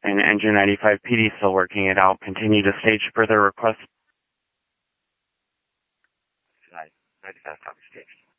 and Engine 95 PD still working it out. Continue to stage further requests. 95 copy stage.